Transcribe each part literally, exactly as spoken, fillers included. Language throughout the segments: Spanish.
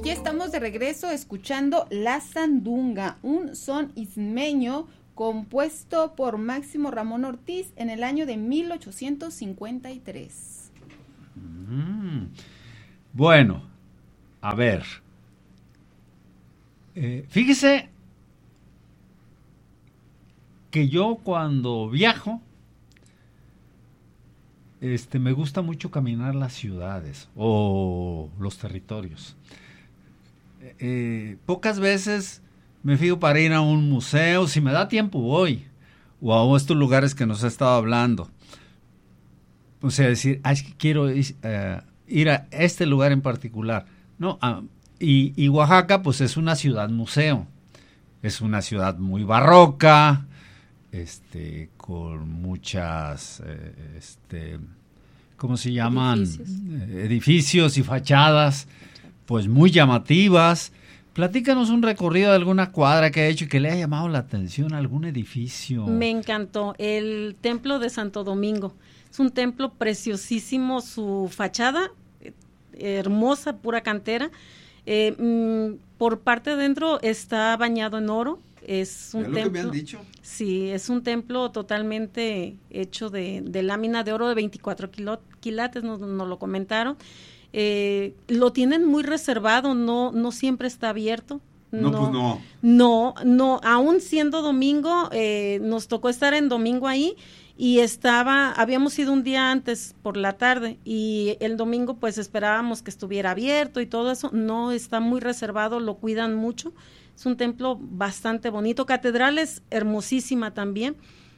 ya estamos de regreso escuchando La Sandunga, un son ismeño compuesto por Máximo Ramón Ortiz en el año de mil ochocientos cincuenta y tres. Mm. Bueno, a ver, eh, fíjese que yo cuando viajo, este, me gusta mucho caminar las ciudades o los territorios. Eh, pocas veces me fijo para ir a un museo, si me da tiempo voy, o a estos lugares que nos ha estado hablando. O sea, decir, ah, es que quiero ir, uh, ir a este lugar en particular. No, uh, y, y Oaxaca, pues es una ciudad museo. Es una ciudad muy barroca, este, con muchas, eh, este, ¿cómo se llaman? Edificios. Edificios y fachadas, pues muy llamativas. Platícanos un recorrido de alguna cuadra que ha hecho y que le haya llamado la atención, algún edificio. Me encantó el templo de Santo Domingo. Es un templo preciosísimo, su fachada eh, hermosa, pura cantera. Eh, mm, por parte de dentro está bañado en oro. Es un ¿Es lo templo, que me han dicho? Sí, es un templo totalmente hecho de, de lámina de oro de veinticuatro kilo, quilates, nos, nos lo comentaron. Eh, lo tienen muy reservado, no, no siempre está abierto. No, no pues no. No, no, aún siendo domingo, eh, nos tocó estar en domingo ahí y estaba, habíamos ido un día antes por la tarde y el domingo pues esperábamos que estuviera abierto y todo eso. No, está muy reservado, lo cuidan mucho. Es un templo bastante bonito. Catedral es hermosísima también.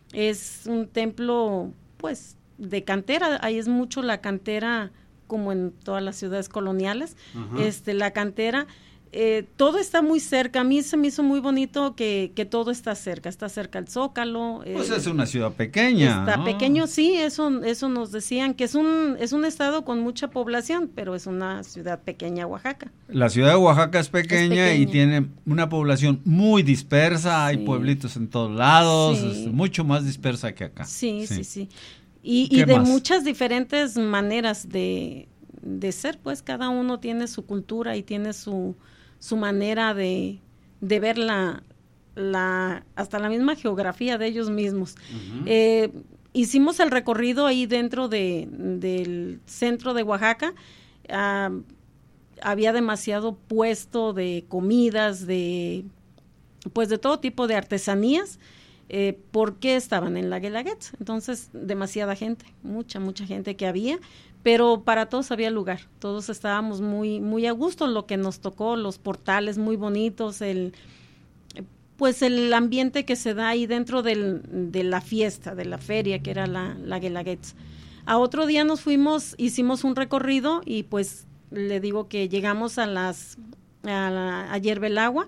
Es un templo, pues, de cantera. Ahí es mucho la cantera, como en todas las ciudades coloniales. Ajá. Este, la cantera. Eh, todo está muy cerca. A mí se me hizo muy bonito que, que todo está cerca. Está cerca el Zócalo. Pues eh, es una ciudad pequeña, Está ¿no? pequeño, sí. Eso, eso nos decían, que es un, es un estado con mucha población, pero es una ciudad pequeña, Oaxaca. La ciudad de Oaxaca es pequeña, es pequeña. Y tiene una población muy dispersa. Sí. Hay pueblitos en todos lados. Sí. Es mucho más dispersa que acá. Sí, sí, sí. sí. Y, y de más? muchas diferentes maneras de, de ser, pues cada uno tiene su cultura y tiene su... su manera de, de ver la, la, hasta la misma geografía de ellos mismos. Uh-huh. Eh, hicimos el recorrido ahí dentro de, del centro de Oaxaca. Uh, había demasiado puesto de comidas, de, pues de todo tipo de artesanías, eh, porque estaban en la Guelaguetza. Entonces, demasiada gente, mucha, mucha gente que había, pero para todos había lugar, todos estábamos muy muy a gusto. Lo que nos tocó, los portales muy bonitos, el pues el ambiente que se da ahí dentro del, de la fiesta, de la feria que era la, la Guelaguetza. A otro día nos fuimos, hicimos un recorrido y pues le digo que llegamos a las a, la, a Yerbelagua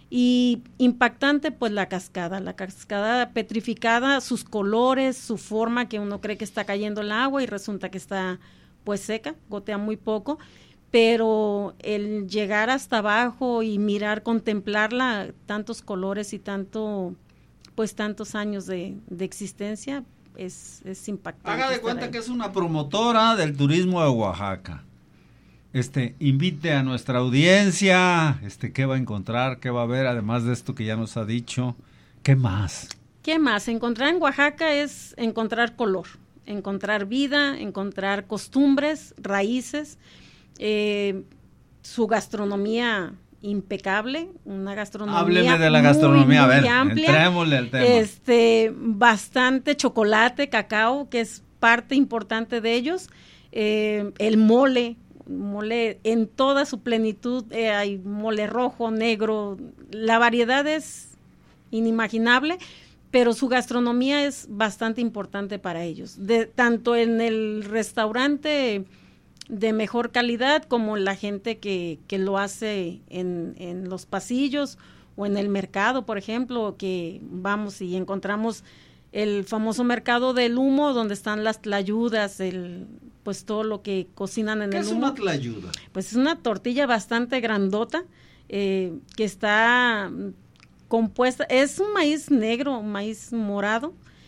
y impactante pues la cascada, la cascada petrificada, sus colores, su forma, que uno cree que está cayendo el agua y resulta que está pues seca, gotea muy poco, pero el llegar hasta abajo y mirar, contemplarla, tantos colores y tanto, pues tantos años de, de existencia, es, es impactante. Haga de cuenta ahí. Que es una promotora del turismo de Oaxaca. Este, invite a nuestra audiencia, este, ¿qué va a encontrar? ¿Qué va a ver? Además de esto que ya nos ha dicho, ¿qué más? ¿Qué más? Encontrar en Oaxaca es encontrar color, encontrar vida, encontrar costumbres, raíces, eh, su gastronomía impecable, una gastronomía Hábleme de la gastronomía, muy, a ver, muy amplia, entrémosle al tema. Este, bastante chocolate, cacao, que es parte importante de ellos, eh, el mole, mole en toda su plenitud, eh, hay mole rojo, negro, la variedad es inimaginable, pero su gastronomía es bastante importante para ellos, de, tanto en el restaurante de mejor calidad como la gente que, que lo hace en, en los pasillos o en el mercado, por ejemplo, que vamos y encontramos el famoso mercado del humo, donde están las tlayudas, el, pues todo lo que cocinan en el humo. ¿Qué es una tlayuda? Pues es una tortilla bastante grandota, eh, que está compuesta, es un maíz negro, un maíz morado,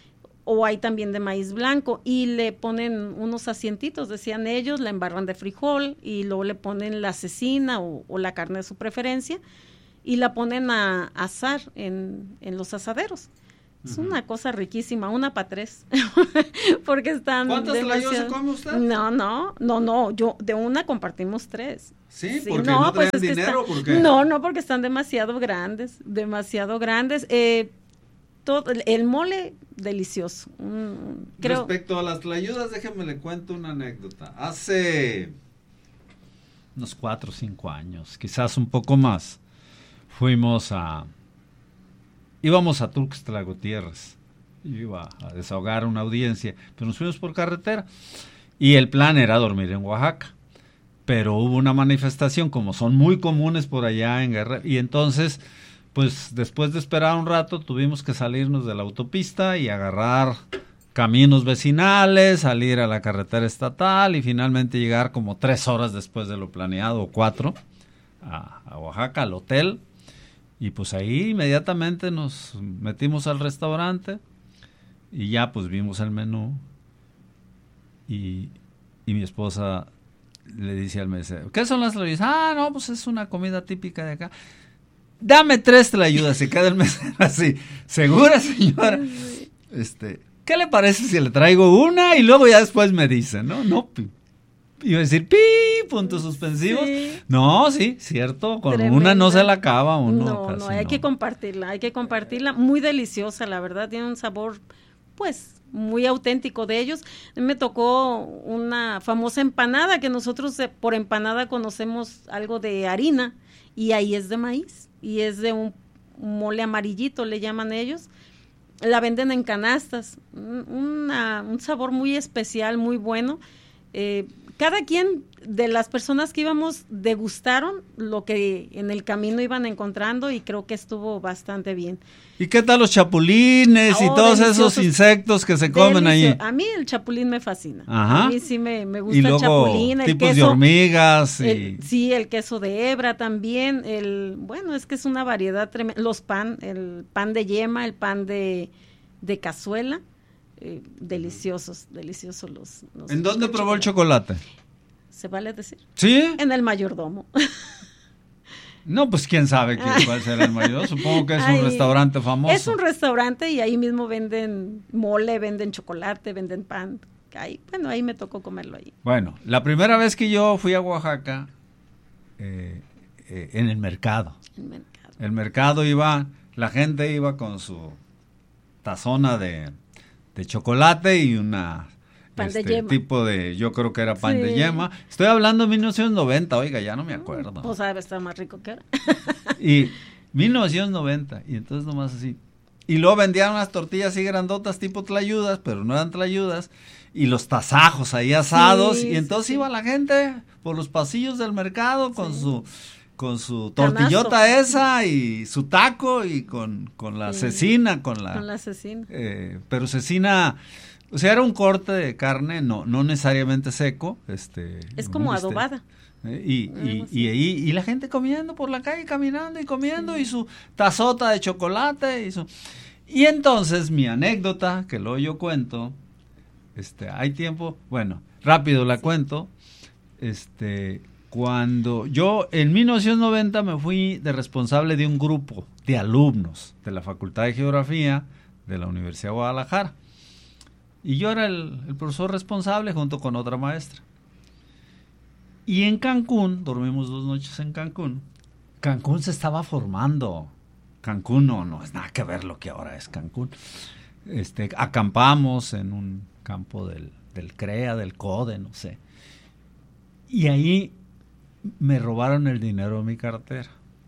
o hay también de maíz blanco, y le ponen unos asientitos, decían ellos, la embarran de frijol, y luego le ponen la cecina o, o la carne de su preferencia, y la ponen a asar en, en los asaderos. Es uh-huh. una cosa riquísima, una para tres, porque están ¿Cuántas demasiado... se come usted? No, no, no, no, yo de una compartimos tres. ¿Sí? ¿Porque no, no traen pues dinero? Está... ¿Por qué? No, no, porque están demasiado grandes, demasiado grandes. Eh, todo, el mole, delicioso. Mm, creo... Respecto a las tlayudas, déjeme le cuento una anécdota. Hace unos cuatro o cinco años, quizás un poco más, fuimos a... Íbamos a Tuxtla Gutiérrez, yo iba a desahogar una audiencia, pero nos fuimos por carretera y el plan era dormir en Oaxaca, pero hubo una manifestación, como son muy comunes por allá en Guerrero, y entonces, pues después de esperar un rato, tuvimos que salirnos de la autopista y agarrar caminos vecinales, salir a la carretera estatal y finalmente llegar como tres horas después de lo planeado, o cuatro, a, a Oaxaca, al hotel. Y pues ahí inmediatamente nos metimos al restaurante y ya pues vimos el menú y, y mi esposa le dice al mesero, ¿qué son las tlayudas? Ah, no, pues es una comida típica de acá. Dame tres tlayudas. Se queda el mesero así, ¿segura, señora? Este, ¿qué le parece si le traigo una? Y luego ya después me dice, ¿no? No, iba a decir, pi, puntos suspensivos. Sí. No, sí, cierto, con Tremenda. Una no se la acaba uno. No, casi no, hay no. que compartirla, hay que compartirla, muy deliciosa, la verdad, tiene un sabor, pues, muy auténtico de ellos. Me tocó una famosa empanada, que nosotros eh, por empanada conocemos algo de harina, y ahí es de maíz, y es de un, un mole amarillito, le llaman ellos. La venden en canastas, una, un sabor muy especial, muy bueno. Eh, cada quien de las personas que íbamos degustaron lo que en el camino iban encontrando y creo que estuvo bastante bien. ¿Y qué tal los chapulines oh, y todos esos insectos que se comen ahí? A mí el chapulín me fascina. Ajá. A mí sí me, me gusta y luego, el chapulín, el tipos queso, de hormigas. Y... El, sí, el queso de hebra también. El, bueno, es que es una variedad tremenda. Los pan, el pan de yema, el pan de, de cazuela. Eh, deliciosos, deliciosos los, los ¿En dónde probó el chocolate? ¿Se vale decir? ¿Sí? En el Mayordomo. No, pues quién sabe quién va a ser el mayordomo. Supongo que es Ay, un restaurante famoso. Es un restaurante y ahí mismo venden mole, venden chocolate, venden pan. Ahí, bueno, ahí me tocó comerlo ahí. Bueno, la primera vez que yo fui a Oaxaca, eh, eh, en el mercado. El mercado. El mercado iba, la gente iba con su tazona de... de chocolate y una pan este, de yema. tipo de, yo creo que era pan sí. de yema. Estoy hablando de mil novecientos noventa, oiga, ya no me acuerdo. Pues sabe, está más rico que ahora. Y mil novecientos noventa, y entonces nomás así. Y luego vendían unas tortillas así grandotas tipo tlayudas, pero no eran tlayudas, y los tasajos ahí asados, sí, y entonces sí, iba sí. la gente por los pasillos del mercado con sí. su... con su tortillota Canazo. Esa y su taco y con, con la sí. cecina, con la... Con la cecina. Eh, pero cecina, o sea, era un corte de carne, no no necesariamente seco. este Es como este, adobada. Eh, y, y, y, y, y la gente comiendo por la calle, caminando y comiendo, sí. y su tazota de chocolate. Y, su... y entonces mi anécdota, que luego yo cuento, este hay tiempo, bueno, rápido la sí. cuento, este... Cuando yo en mil novecientos noventa me fui de responsable de un grupo de alumnos de la Facultad de Geografía de la Universidad de Guadalajara. Y yo era el, el profesor responsable junto con otra maestra. Y en Cancún, dormimos dos noches en Cancún. Cancún se estaba formando. Cancún no, no es nada que ver lo que ahora es Cancún. Este, acampamos en un campo del, del CREA, del CODE, no sé. Y ahí me robaron el dinero de mi cartera.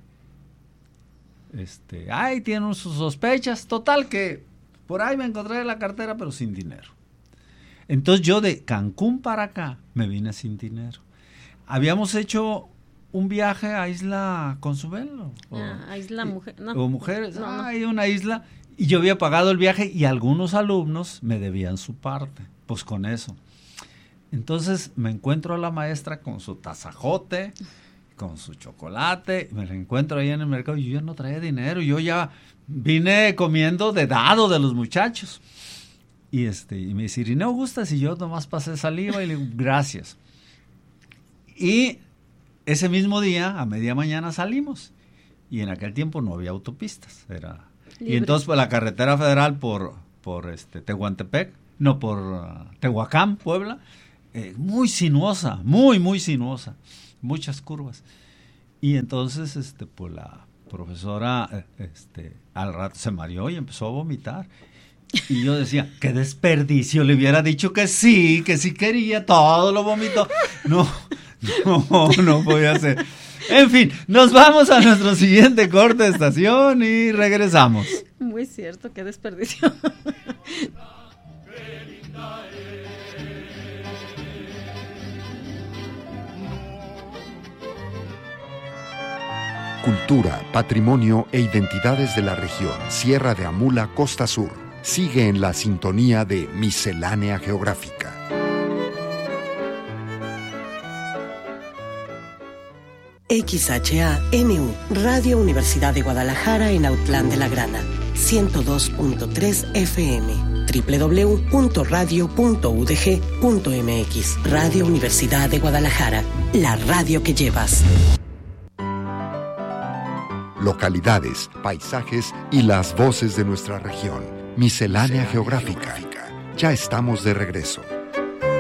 Este, ay, tienen sus sospechas. Total que por ahí me encontré la cartera, pero sin dinero. Entonces yo de Cancún para acá me vine sin dinero. Habíamos hecho un viaje a Isla Consuelo. O, ah, a Isla Mujer, no. O Mujeres. No, ah, no. Hay una isla. Y yo había pagado el viaje y algunos alumnos me debían su parte. Pues con eso. Entonces me encuentro a la maestra con su tasajote, con su chocolate, me la encuentro ahí en el mercado y yo ya no traía dinero, yo ya vine comiendo de dado de los muchachos. Y, este, y me dice, Irineo, ¿gustas? Y yo nomás pasé saliva y le digo, gracias. Y ese mismo día, a media mañana salimos. Y en aquel tiempo no había autopistas. Era... Y entonces pues, la carretera federal por, por este, Tehuantepec, no, por uh, Tehuacán, Puebla, eh, muy sinuosa, muy, muy sinuosa, muchas curvas. Y entonces este, pues la profesora este, al rato se mareó y empezó a vomitar. Y yo decía, qué desperdicio, le hubiera dicho que sí, que sí quería, todo lo vomitó. No, no, no podía ser. En fin, nos vamos a nuestro siguiente corte de estación y regresamos. Muy cierto, qué desperdicio. Cultura, patrimonio e identidades de la región Sierra de Amula, Costa Sur. Sigue en la sintonía de Miscelánea Geográfica. X H A N U, Radio Universidad de Guadalajara en Autlán de la Grana, ciento dos punto tres F M, doble u doble u doble u punto radio punto u d g punto m x. Radio Universidad de Guadalajara, la radio que llevas. Localidades, paisajes y las voces de nuestra región. Miscelánea Geográfica. Ya estamos de regreso.